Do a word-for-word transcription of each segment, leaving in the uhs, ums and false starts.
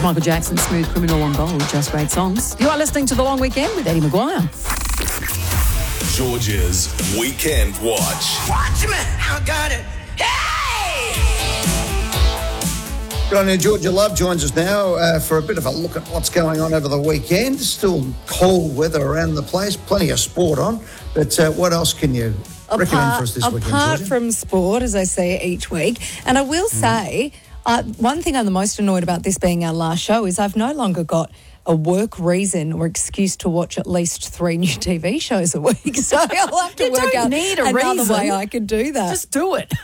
Michael Jackson's Smooth Criminal on Gold, just great songs. You are listening to The Long Weekend with Eddie Maguire. Georgia's Weekend Watch. Watch me, I got it. Hey! Good on you, Georgia Love joins us now uh, for a bit of a look at what's going on over the weekend. Still cold weather around the place, plenty of sport on. But uh, what else can you apart, recommend for us this apart weekend, Apart Georgia? from sport, as I say each week, and I will mm. say, uh, one thing I'm the most annoyed about this being our last show is I've no longer got a work reason or excuse to watch at least three new T V shows a week. So I'll have to you work don't out need a another reason. way I can do that. Just do it.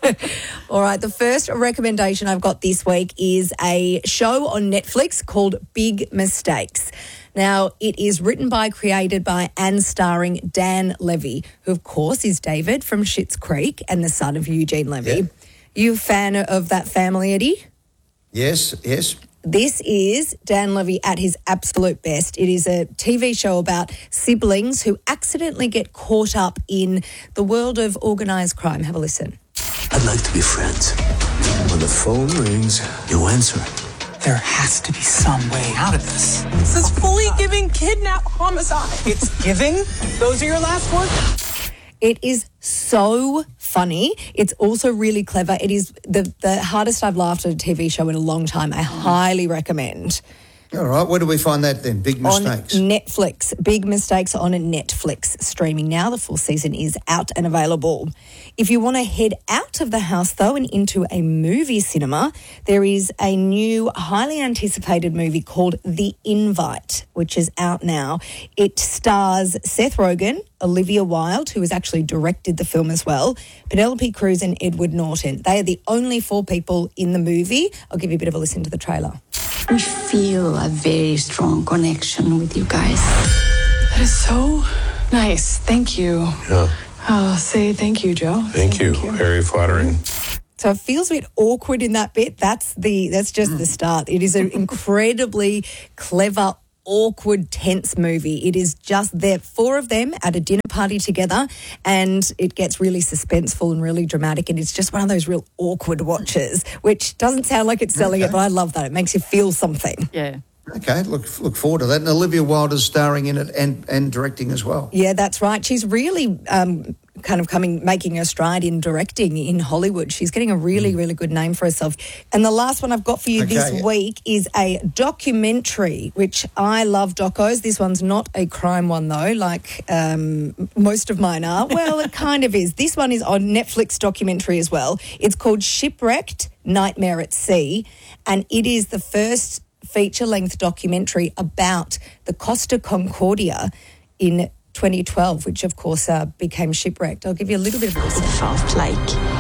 All right, the first recommendation I've got this week is a show on Netflix called Big Mistakes. Now, it is written by, created by, and starring Dan Levy, who, of course, is David from Schitt's Creek and the son of Eugene Levy. Yeah. You a fan of that family, Eddie? Yes, yes. This is Dan Levy at his absolute best. It is a T V show about siblings who accidentally get caught up in the world of organised crime. Have a listen. I'd like to be friends. When the phone rings, you answer. There has to be some way out of this. This is fully giving kidnap homicide. It's giving? Those are your last words? It is so funny. It's also really clever. It is the, the hardest I've laughed at a T V show in a long time. I highly recommend. All right, where do we find that then? Big Mistakes? On Netflix. Big Mistakes on Netflix, streaming now. The full season is out and available. If you want to head out of the house, though, and into a movie cinema, there is a new, highly anticipated movie called The Invite, which is out now. It stars Seth Rogen, Olivia Wilde, who has actually directed the film as well, Penelope Cruz and Edward Norton. They are the only four people in the movie. I'll give you a bit of a listen to the trailer. We feel a very strong connection with you guys. That is so nice. Thank you. Yeah. I'll say thank you, Joe. Thank, thank you. you. Very flattering. So it feels a bit awkward in that bit. That's the that's just mm. the start. It is an incredibly clever, awkward, tense movie. It is just there, four of them at a dinner party together, and it gets really suspenseful and really dramatic, and it's just one of those real awkward watches, which doesn't sound like it's selling okay. it, but I love that. It makes you feel something. Yeah. Okay, look look forward to that. And Olivia Wilde is starring in it and, and directing as well. Yeah, that's right. She's really um, kind of coming, making her stride in directing in Hollywood. She's getting a really, mm. really good name for herself. And the last one I've got for you okay, this yeah. week is a documentary, which I love docos. This one's not a crime one, though, like um, most of mine are. Well, it kind of is. This one is on Netflix documentary as well. It's called Shipwrecked, Nightmare at Sea, and it is the first feature-length documentary about the Costa Concordia in twenty twelve, which of course uh, became shipwrecked. I'll give you a little bit of a listen. It felt like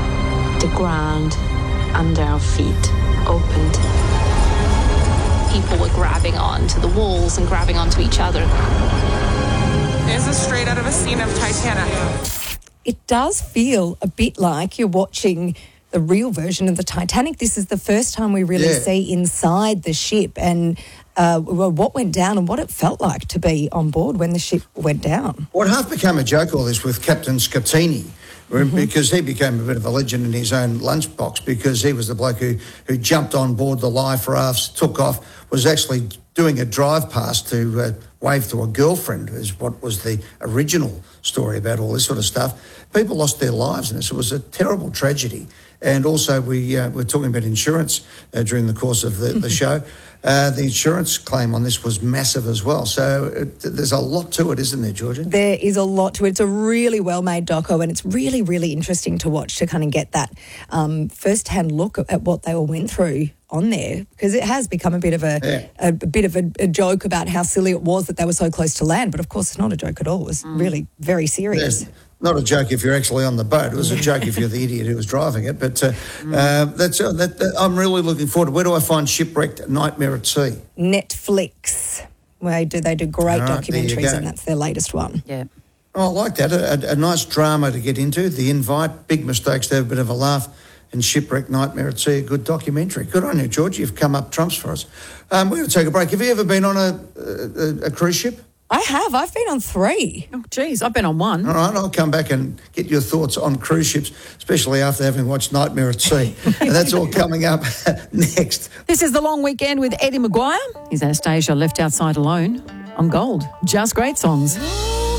the ground under our feet opened. People were grabbing onto the walls and grabbing onto each other. This is straight out of a scene of Titanic. It does feel a bit like you're watching the real version of the Titanic. This is the first time we really yeah. see inside the ship and uh, what went down and what it felt like to be on board when the ship went down. Well, it half became a joke, all this, with Captain Scattini, mm-hmm. because he became a bit of a legend in his own lunchbox, because he was the bloke who, who jumped on board the life rafts, took off, was actually doing a drive past to uh, wave to a girlfriend, is what was the original story about all this sort of stuff. People lost their lives in this. It was a terrible tragedy. And also, we uh, were talking about insurance uh, during the course of the, the show. Uh, the insurance claim on this was massive as well. So it, there's a lot to it, isn't there, Georgia? There is a lot to it. It's a really well-made doco, and it's really, really interesting to watch, to kind of get that um, first-hand look at what they all went through on there, because it has become a bit of a, yeah. a, a bit of a, a joke about how silly it was that they were so close to land. But of course, it's not a joke at all. It was mm. really very serious. Yeah. Not a joke if you're actually on the boat. It was a joke if you're the idiot who was driving it. But uh, mm. uh, that's uh, that, that, I'm really looking forward to. Where do I find Shipwrecked, Nightmare at Sea? Netflix. Where do they do great right, documentaries, and that's their latest one. Yeah. Oh, I like that. A, a, a nice drama to get into. The Invite, Big Mistakes to have a bit of a laugh, and Shipwrecked, Nightmare at Sea, a good documentary. Good on you, George. You've come up trumps for us. Um, we're going to take a break. Have you ever been on a, a, a cruise ship? I have. I've been on three. Oh, geez, I've been on one. All right, I'll come back and get your thoughts on cruise ships, especially after having watched Nightmare at Sea. And that's all coming up next. This is The Long Weekend with Eddie Maguire. Is Anastasia left outside alone? On Gold. Just great songs.